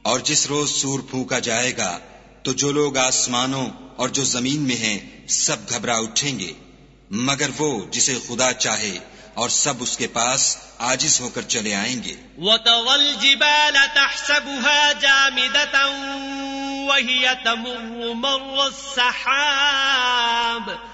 और जिस रोज सूर फूंका जाएगा तो जो लोग आसमानों और जो जमीन में हैं सब घबरा उठेंगे, मगर वो जिसे खुदा चाहे, और सब उसके पास आजिज होकर चले आएंगे। वतरल जिबाल तहसबुहा जामिदतन वहिय तमुर्रु मर्र अस्सहाब